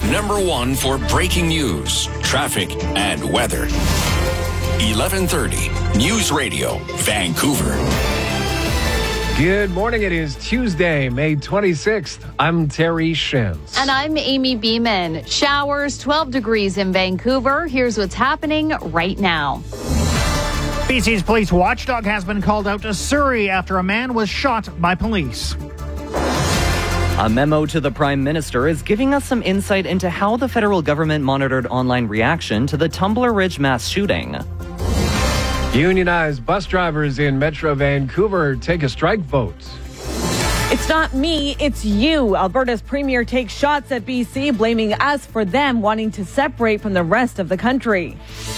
#1 for breaking news, traffic, and weather. 1130 News Radio, Vancouver. Good morning. It is Tuesday, May 26th. I'm Terry Shins. And I'm Amy Beeman. Showers, 12 degrees in Vancouver. Here's what's happening right now. BC's police watchdog has been called out to Surrey after a man was shot by police. A memo to the Prime Minister is giving us some insight into how the federal government monitored online reaction to the Tumbler Ridge mass shooting. Unionized bus drivers in Metro Vancouver take a strike vote. It's not me, it's you. Alberta's premier takes shots at BC, blaming us for them wanting to separate from the rest of the country.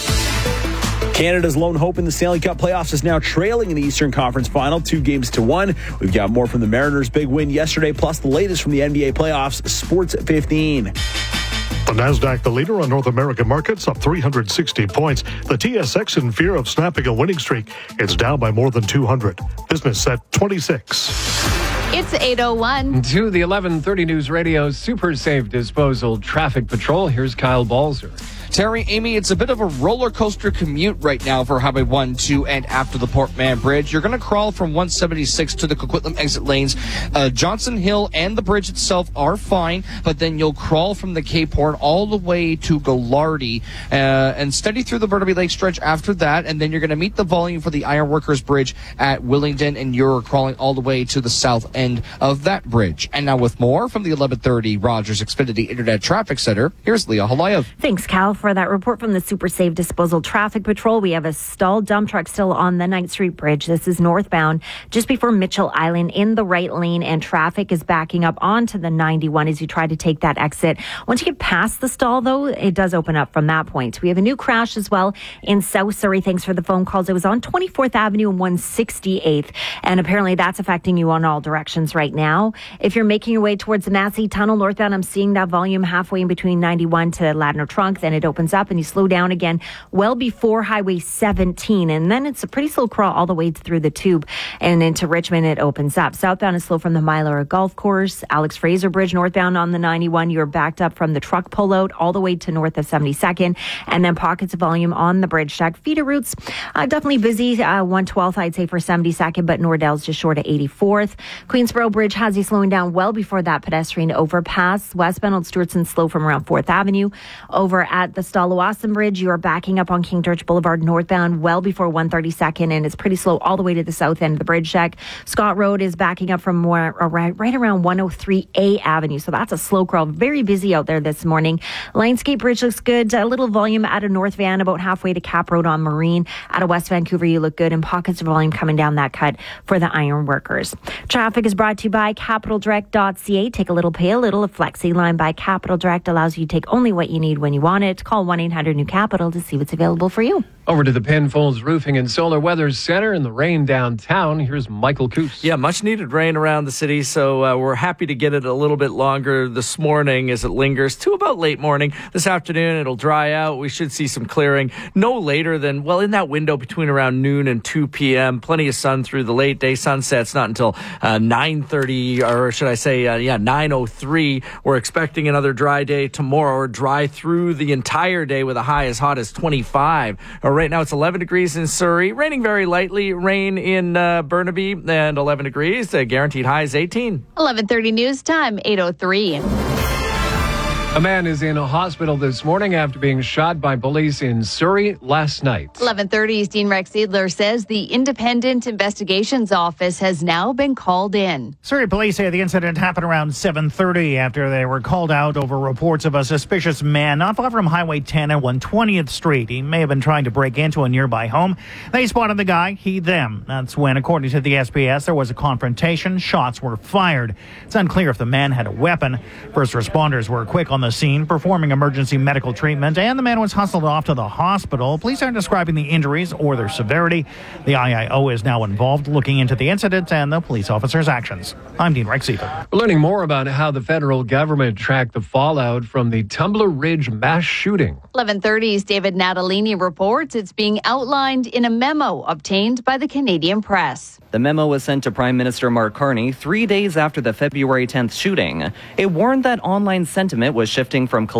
Canada's lone hope in the Stanley Cup playoffs is now trailing in the Eastern Conference Final, 2-1. We've got more from the Mariners' big win yesterday, plus the latest from the NBA playoffs, Sports 15. The Nasdaq, the leader on North American markets, up 360 points. The TSX in fear of snapping a winning streak. It's down by more than 200. Business at 26. It's 8:01. To the 1130 News Radio Super Safe Disposal Traffic Patrol, here's Kyle Balzer. Terry, Amy, it's a bit of a roller coaster commute right now for Highway 1, 2, and after the Port Mann Bridge. You're going to crawl from 176 to the Coquitlam exit lanes. Johnson Hill and the bridge itself are fine, but then you'll crawl from the Cape Horn all the way to Gallardi and steady through the Burnaby Lake stretch after that, and then you're going to meet the volume for the Ironworkers Bridge at Willingdon, and you're crawling all the way to the south end of that bridge. And now with more from the 1130 Rogers Xfinity Internet Traffic Center, here's Leah Halayev. Thanks, Cal, for that report from the Super Safe Disposal Traffic Patrol. We have a stalled dump truck still on the 9th Street Bridge. This is northbound just before Mitchell Island in the right lane, and traffic is backing up onto the 91 as you try to take that exit. Once you get past the stall, though, it does open up from that point. We have a new crash as well in South Surrey. Thanks for the phone calls. It was on 24th Avenue and 168th, and apparently that's affecting you on all directions right now. If you're making your way towards the Massey Tunnel northbound, I'm seeing that volume halfway in between 91 to Ladner Trunk. Then it opens up and you slow down again well before Highway 17, and then it's a pretty slow crawl all the way through the Tube and into Richmond. It opens up. Southbound is slow from the Mylara Golf Course, Alex Fraser Bridge northbound on the 91. You're backed up from the truck pullout all the way to north of 72nd, and then pockets of volume on the bridge deck. Feeder routes definitely busy. 112th I'd say for 72nd, but Nordell's just short of 84th. Queensboro Bridge has you slowing down well before that pedestrian overpass. Westbound Old Stewartson slow from around 4th Avenue. Over at the Stalawasan Bridge, you are backing up on King George Boulevard northbound well before 132nd, and it's pretty slow all the way to the south end of the bridge deck. Scott Road is backing up from right around 103A Avenue, so that's a slow crawl. Very busy out there this morning. Lionsgate Bridge looks good. A little volume out of North Van, about halfway to Cap Road on Marine. Out of West Vancouver, you look good, and pockets of volume coming down that cut for the Ironworkers. Traffic is brought to you by CapitalDirect.ca. Take a little, pay a little. A Flexi line by Capital Direct allows you to take only what you need when you want it. Call 1-800-NEW-CAPITAL to see what's available for you. Over to the Penfolds Roofing and Solar Weather Center in the rain downtown. Here's Michael Coos. Yeah, much needed rain around the city, so we're happy to get it a little bit longer this morning as it lingers to about late morning. This afternoon, it'll dry out. We should see some clearing no later than, well, in that window between around noon and 2 p.m. Plenty of sun through the late day. Sunset's not until 9:30, or should I say, 9:03. We're expecting another dry day tomorrow, or dry through the entire day with a high as hot as 25. Right now it's 11 degrees in Surrey, raining very lightly, rain in Burnaby, and 11 degrees. Guaranteed high is 18. 11:30 news time, 8:03. A man is in a hospital this morning after being shot by police in Surrey last night. 11:30's Dean Rex Seidler says the Independent Investigations Office has now been called in. Surrey police say the incident happened around 7:30 after they were called out over reports of a suspicious man not far from Highway 10 and 120th Street. He may have been trying to break into a nearby home. They spotted the guy, he, them. That's when, according to the SPS, there was a confrontation. Shots were fired. It's unclear if the man had a weapon. First responders were quick on the scene, performing emergency medical treatment, and the man was hustled off to the hospital. Police aren't describing the injuries or their severity. The IIO is now involved, looking into the incident and the police officer's actions. I'm Dean Rex Seidler. We're learning more about how the federal government tracked the fallout from the Tumbler Ridge mass shooting. 11:30's David Natalini reports it's being outlined in a memo obtained by the Canadian Press. The memo was sent to Prime Minister Mark Carney 3 days after the February 10th shooting. It warned that online sentiment was shifting from